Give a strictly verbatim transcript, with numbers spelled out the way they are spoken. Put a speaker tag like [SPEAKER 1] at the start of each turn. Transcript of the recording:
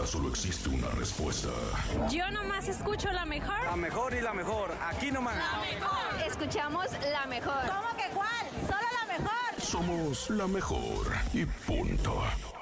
[SPEAKER 1] solo existe una respuesta.
[SPEAKER 2] Yo nomás escucho la mejor.
[SPEAKER 3] La mejor y la mejor, aquí nomás.
[SPEAKER 2] La mejor.
[SPEAKER 4] Escuchamos la mejor.
[SPEAKER 5] ¿Cómo que cuál? Solo la mejor.
[SPEAKER 1] Somos la mejor y punto.